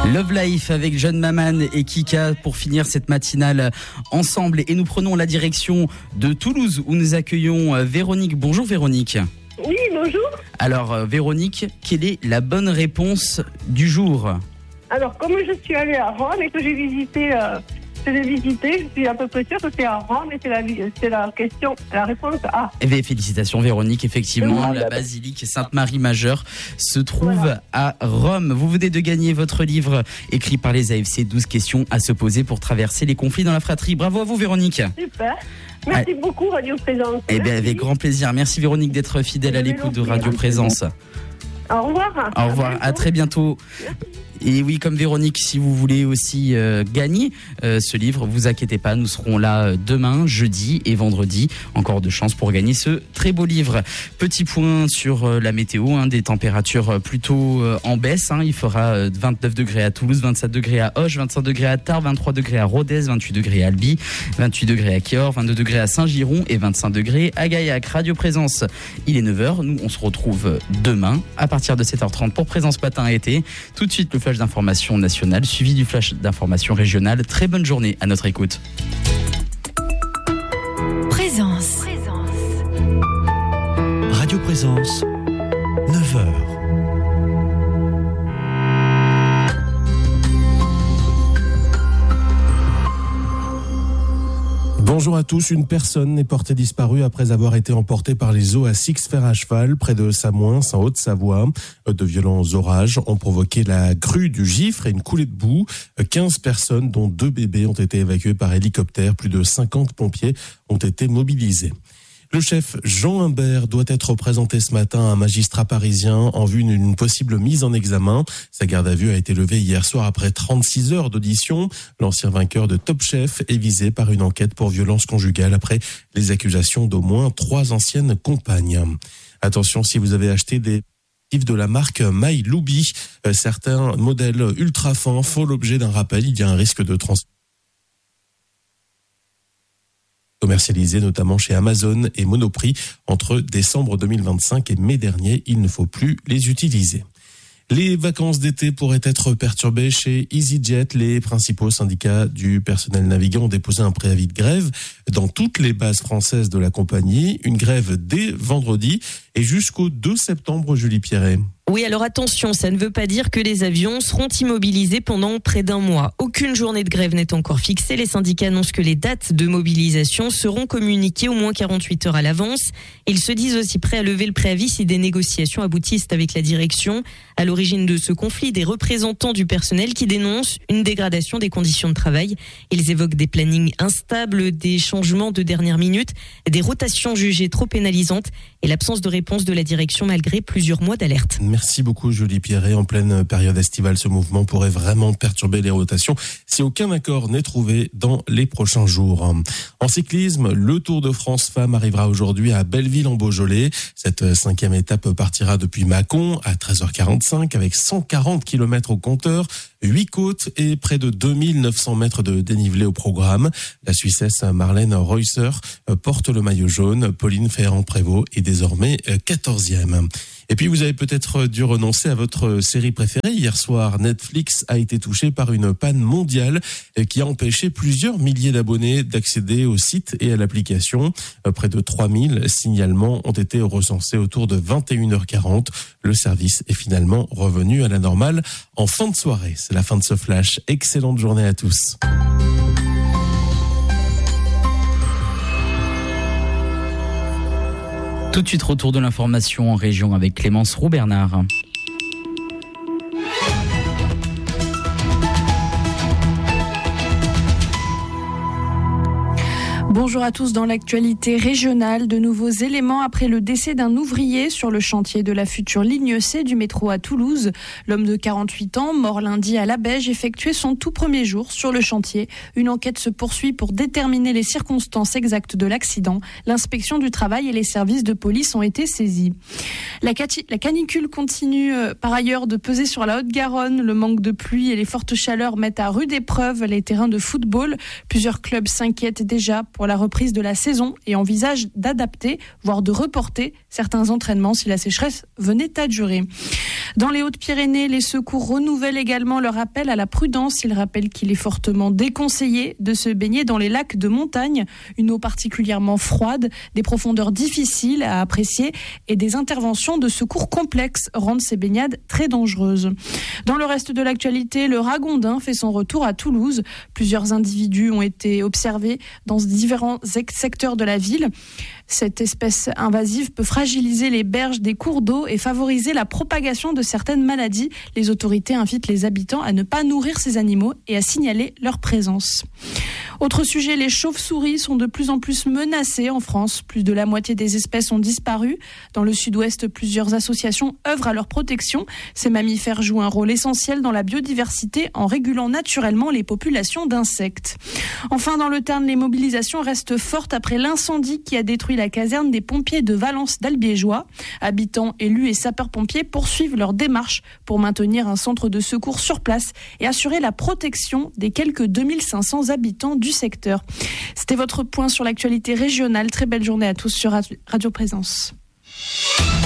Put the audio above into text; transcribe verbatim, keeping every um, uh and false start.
Love Life avec John Maman et Kika pour finir cette matinale ensemble. Et nous prenons la direction de Toulouse où nous accueillons Véronique. Bonjour Véronique. Oui, bonjour. Alors euh, Véronique, quelle est la bonne réponse du jour ? Alors, comme je suis allée à Rome et que j'ai visité, euh, je l'ai visité, je suis à peu près sûre que c'est à Rome et c'est la, c'est la question, la réponse A. Eh bien, félicitations Véronique, effectivement, Oui, la bah, basilique Sainte-Marie-Majeure se trouve voilà. à Rome. Vous venez de gagner votre livre écrit par les A F C, douze questions à se poser pour traverser les conflits dans la fratrie. Bravo à vous Véronique. Super. Merci ah. beaucoup Radio Présence. Eh bien, avec grand plaisir. Merci Véronique d'être fidèle à l'écoute de Radio Présence. Au revoir. Au revoir, à, à très bientôt. Merci. Et oui, comme Véronique, si vous voulez aussi euh, gagner euh, ce livre, vous inquiétez pas, nous serons là demain, jeudi et vendredi. Encore de chance pour gagner ce très beau livre. Petit point sur euh, la météo, hein, des températures plutôt euh, en baisse. Hein. Il fera euh, vingt-neuf degrés à Toulouse, vingt-sept degrés à Auch, vingt-cinq degrés à Tarbes, vingt-trois degrés à Rodez, vingt-huit degrés à Albi, vingt-huit degrés à Cahors, vingt-deux degrés à Saint-Giron et vingt-cinq degrés à Gaillac. Radio Présence, il est neuf heures. Nous, on se retrouve demain à partir de sept heures trente pour Présence Matin été. Tout de suite, le flash d'information nationale, suivi du flash d'information régionale. Très bonne journée à notre écoute. Présence. Présence. Radio Présence, neuf heures. Bonjour à tous. Une personne est portée disparue après avoir été emportée par les eaux à Six-Fer à cheval, près de Samoins, en Haute-Savoie. De violents orages ont provoqué la crue du Gifre et une coulée de boue. quinze personnes, dont deux bébés, ont été évacuées par hélicoptère. Plus de cinquante pompiers ont été mobilisés. Le chef Jean Imbert doit être présenté ce matin à un magistrat parisien en vue d'une possible mise en examen. Sa garde à vue a été levée hier soir après trente-six heures d'audition. L'ancien vainqueur de Top Chef est visé par une enquête pour violence conjugale après les accusations d'au moins trois anciennes compagnes. Attention, si vous avez acheté des de la marque My Loubi, certains modèles ultra fins font l'objet d'un rappel. Il y a un risque de transfert commercialisé notamment chez Amazon et Monoprix entre décembre deux mille vingt-cinq et mai dernier. Il ne faut plus les utiliser. Les vacances d'été pourraient être perturbées chez EasyJet. Les principaux syndicats du personnel navigant ont déposé un préavis de grève dans toutes les bases françaises de la compagnie. Une grève dès vendredi et jusqu'au deux septembre, Julie Pierret. Oui, alors attention, ça ne veut pas dire que les avions seront immobilisés pendant près d'un mois. Aucune journée de grève n'est encore fixée. Les syndicats annoncent que les dates de mobilisation seront communiquées au moins quarante-huit heures à l'avance. Ils se disent aussi prêts à lever le préavis si des négociations aboutissent avec la direction. À l'origine de ce conflit, des représentants du personnel qui dénoncent une dégradation des conditions de travail. Ils évoquent des plannings instables, des changements de dernière minute, des rotations jugées trop pénalisantes et l'absence de réponse de la direction malgré plusieurs mois d'alerte. Merci beaucoup Julie Pierret. En pleine période estivale, ce mouvement pourrait vraiment perturber les rotations si aucun accord n'est trouvé dans les prochains jours. En cyclisme, le Tour de France Femmes arrivera aujourd'hui à Belleville-en-Beaujolais. Cette cinquième étape partira depuis Mâcon à treize heures quarante-cinq avec cent quarante kilomètres au compteur, huit côtes et près de deux mille neuf cents mètres de dénivelé au programme. La Suissesse Marlène Reusser porte le maillot jaune. Pauline Ferrand-Prévot est désormais quatorzième. Et puis vous avez peut-être dû renoncer à votre série préférée. Hier soir, Netflix a été touché par une panne mondiale qui a empêché plusieurs milliers d'abonnés d'accéder au site et à l'application. Près de trois mille signalements ont été recensés autour de vingt et une heures quarante. Le service est finalement revenu à la normale en fin de soirée. C'est la fin de ce flash. Excellente journée à tous. Tout de suite, retour de l'information en région avec Clémence Roux-Bernard. Bonjour à tous. Dans l'actualité régionale, de nouveaux éléments après le décès d'un ouvrier sur le chantier de la future ligne C du métro à Toulouse. L'homme de quarante-huit ans, mort lundi à Labège, effectuait son tout premier jour sur le chantier. Une enquête se poursuit pour déterminer les circonstances exactes de l'accident. L'inspection du travail et les services de police ont été saisis. La, cati- la canicule continue euh, par ailleurs de peser sur la Haute-Garonne. Le manque de pluie et les fortes chaleurs mettent à rude épreuve les terrains de football. Plusieurs clubs s'inquiètent déjà pour la reprise de la saison et envisagent d'adapter, voire de reporter certains entraînements si la sécheresse venait à durer. Dans les Hautes-Pyrénées, les secours renouvellent également leur appel à la prudence. Ils rappellent qu'il est fortement déconseillé de se baigner dans les lacs de montagne, une eau particulièrement froide, des profondeurs difficiles à apprécier et des interventions de secours complexes rendent ces baignades très dangereuses. Dans le reste de l'actualité, le ragondin fait son retour à Toulouse. Plusieurs individus ont été observés dans différents secteurs de la ville. Cette espèce invasive peut fragiliser les berges des cours d'eau et favoriser la propagation de certaines maladies. Les autorités invitent les habitants à ne pas nourrir ces animaux et à signaler leur présence. Autre sujet, les chauves-souris sont de plus en plus menacées en France. Plus de la moitié des espèces ont disparu. Dans le sud-ouest, plusieurs associations œuvrent à leur protection. Ces mammifères jouent un rôle essentiel dans la biodiversité en régulant naturellement les populations d'insectes. Enfin, dans le Tarn, les mobilisations restent fortes après l'incendie qui a détruit la caserne des pompiers de Valence d'Albiégeois. Habitants, élus et sapeurs-pompiers poursuivent leur démarche pour maintenir un centre de secours sur place et assurer la protection des quelques deux mille cinq cents habitants du secteur. C'était votre point sur l'actualité régionale. Très belle journée à tous sur Radio Présence.